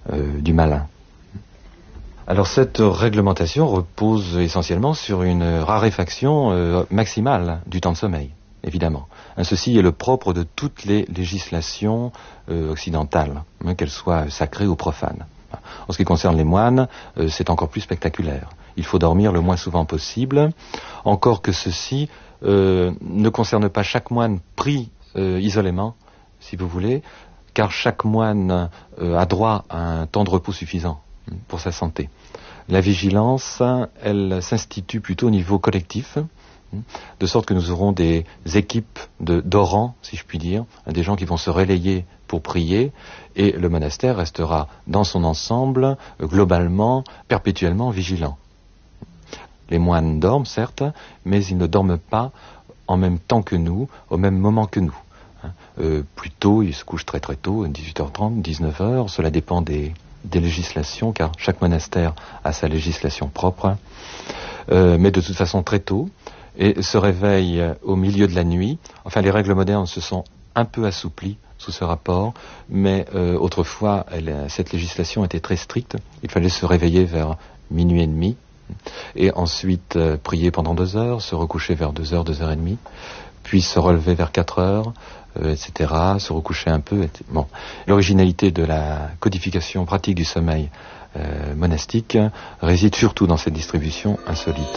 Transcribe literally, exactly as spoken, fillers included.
euh, du malin. Alors cette réglementation repose essentiellement sur une raréfaction euh, maximale du temps de sommeil, évidemment. Hein, ceci est le propre de toutes les législations euh, occidentales, hein, qu'elles soient sacrées ou profanes. En ce qui concerne les moines, euh, c'est encore plus spectaculaire. Il faut dormir le moins souvent possible, encore que ceci euh, ne concerne pas chaque moine pris euh, isolément, si vous voulez, car chaque moine euh, a droit à un temps de repos suffisant pour sa santé. La vigilance, elle s'institue plutôt au niveau collectif, de sorte que nous aurons des équipes de d'orants, si je puis dire, des gens qui vont se relayer pour prier, et le monastère restera dans son ensemble, globalement, perpétuellement vigilant. Les moines dorment, certes, mais ils ne dorment pas en même temps que nous, au même moment que nous. Euh, plus tôt, ils se couchent très très tôt, dix-huit heures trente, dix-neuf heures, cela dépend des, des législations, car chaque monastère a sa législation propre, euh, mais de toute façon très tôt, et se réveillent au milieu de la nuit. Enfin, les règles modernes se sont un peu assouplies sous ce rapport, mais euh, autrefois, elle, cette législation était très stricte. Il fallait se réveiller vers minuit et demi, et ensuite euh, prier pendant deux heures, se recoucher vers deux heures, deux heures et demie, puis se relever vers quatre heures, euh, et cetera, se recoucher un peu. Et bon. L'originalité de la codification pratique du sommeil euh, monastique réside surtout dans cette distribution insolite.